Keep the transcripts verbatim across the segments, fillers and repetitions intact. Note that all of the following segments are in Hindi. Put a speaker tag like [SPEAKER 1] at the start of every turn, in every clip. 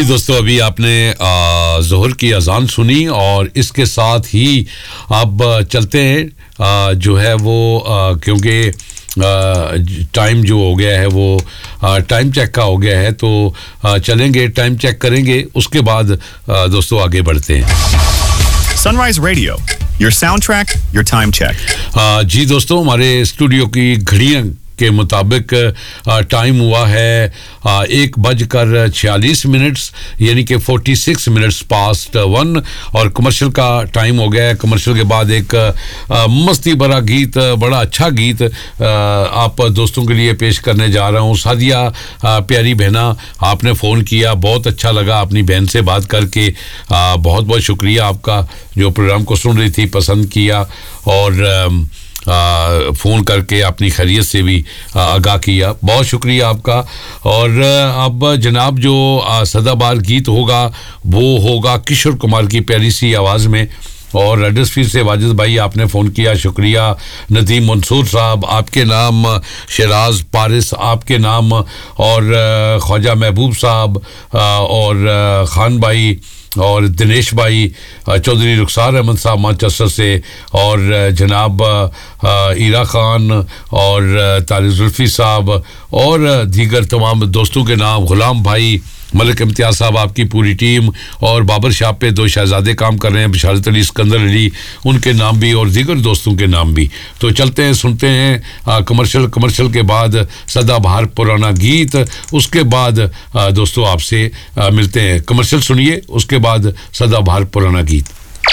[SPEAKER 1] जी दोस्तों, अभी आपने ज़ोहर की अजान सुनी और इसके साथ ही अब चलते हैं आ, जो है वो आ, क्योंकि टाइम जो हो गया है वो टाइम चेक का हो गया है, तो आ, चलेंगे टाइम चेक करेंगे, उसके बाद आ, दोस्तों आगे बढ़ते हैं।
[SPEAKER 2] Sunrise Radio, your soundtrack, your time check.
[SPEAKER 1] आ, जी दोस्तों, हमारे स्टूडियो की घड़ियां के मुताबिक टाइम हुआ है एक बजकर छियालीस मिनट्स, यानी कि forty six minutes past one, और कमर्शियल का टाइम हो गया है। कमर्शियल के बाद एक आ, मस्ती भरा गीत, बड़ा अच्छा गीत आ, आप दोस्तों के लिए पेश करने जा रहा हूँ। सादिया आ, प्यारी बहना, आपने फ़ोन किया, बहुत अच्छा लगा अपनी बहन से बात करके, आ, बहुत बहुत शुक्रिया आपका, जो प्रोग्राम को सुन रही थी, पसंद किया और आ, आ, फ़ोन करके अपनी खैरियत से भी आगाह किया, बहुत शुक्रिया आपका। और अब जनाब जो सदाबहार गीत होगा वो होगा किशोर कुमार की प्यारी सी आवाज़ में, और रडसफील्ड से वाजिद भाई आपने फ़ोन किया, शुक्रिया। नदीम मंसूर साहब आपके नाम, शराज पारिस आपके नाम, और ख्वाजा महबूब साहब और खान भाई और दिनेश भाई, चौधरी रुखसार अहमद साहब मैनचेस्टर से, और जनाब ईरा खान और तारिक जुल्फी साहब और दीगर तमाम दोस्तों के नाम, गुलाम भाई, मलिक इम्तियाज़ साहब, आपकी पूरी टीम, और बाबर शाह पे दो शहजादे काम कर रहे हैं, बिशारत अली, सिकंदर अली, उनके नाम भी, और दीगर दोस्तों के नाम भी। तो चलते हैं, सुनते हैं कमर्शियल। कमर्शियल के बाद सदाबहार पुराना गीत, उसके बाद आ, दोस्तों आपसे आ, मिलते हैं। कमर्शियल सुनिए, उसके बाद सदाबहार पुराना गीत।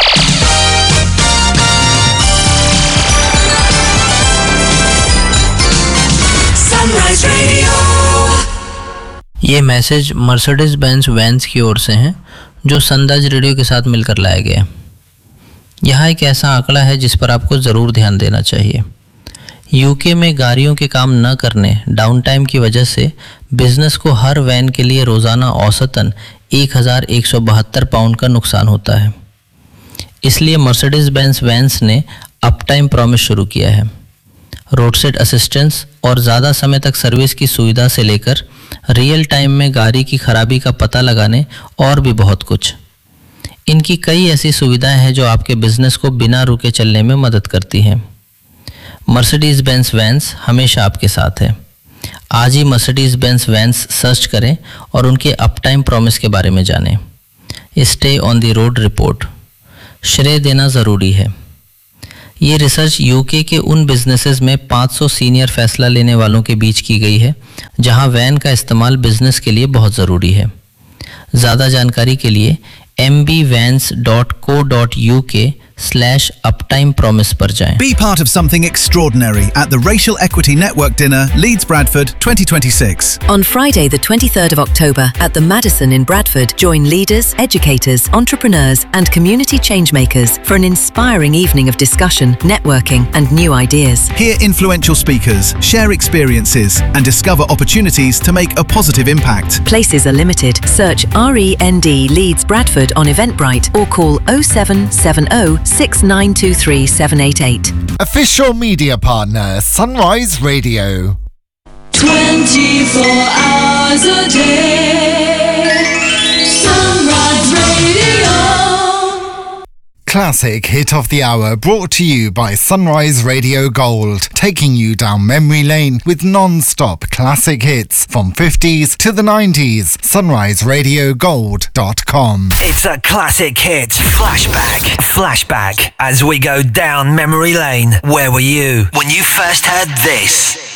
[SPEAKER 3] Sunrise radio.
[SPEAKER 4] ये मैसेज मर्सिडीज बेंज वैन्स की ओर से हैं, जो सनराइज रेडियो के साथ मिलकर लाया गया। यहाँ एक ऐसा आंकड़ा है जिस पर आपको ज़रूर ध्यान देना चाहिए। यूके में गाड़ियों के काम न करने, डाउन टाइम की वजह से बिजनेस को हर वैन के लिए रोज़ाना औसतन एक हज़ार एक सौ बहत्तर पाउंड का नुकसान होता है। इसलिए मर्सिडीज बेंज वैन्स ने अप टाइम प्रॉमिस शुरू किया है। रोड साइड असिस्टेंस और ज़्यादा समय तक सर्विस की सुविधा से लेकर रियल टाइम में गाड़ी की खराबी का पता लगाने और भी बहुत कुछ। इनकी कई ऐसी सुविधाएं हैं जो आपके बिजनेस को बिना रुके चलने में मदद करती हैं। मर्सिडीज बेंज वैन्स हमेशा आपके साथ है। आज ही मर्सिडीज बेंज वैन्स सर्च करें और उनके अप टाइम प्रॉमिस के बारे में जानें। Stay on the road report, श्रेय देना ज़रूरी है। ये रिसर्च यूके के उन बिजनेसेस में पाँच सौ सीनियर फैसला लेने वालों के बीच की गई है जहां वैन का इस्तेमाल बिजनेस के लिए बहुत ज़रूरी है। ज़्यादा जानकारी के लिए M B vans dot co dot U के slash uptime promise पर जाएं।
[SPEAKER 5] Be part of something extraordinary at the Racial Equity Network Dinner, Leeds Bradford twenty twenty-six.
[SPEAKER 6] On Friday the twenty-third of October at the Madison in Bradford, join leaders, educators, entrepreneurs and community changemakers for an inspiring evening of discussion, networking and new ideas.
[SPEAKER 5] Hear influential speakers, share experiences and discover opportunities to make a positive impact.
[SPEAKER 6] Places are limited. Search R E N D Leeds Bradford on Eventbrite or call oh seven seven oh six nine two three seven eight eight.
[SPEAKER 7] Official media partner, Sunrise Radio.
[SPEAKER 3] twenty-four hours a day. Sunrise Radio.
[SPEAKER 7] Classic hit of the hour brought to you by Sunrise Radio Gold, taking you down memory lane with non-stop classic hits from fifties to the nineties. sunrise radio gold dot com.
[SPEAKER 8] It's a classic hit. Flashback. Flashback. As we go down memory lane. Where were you when you first heard this?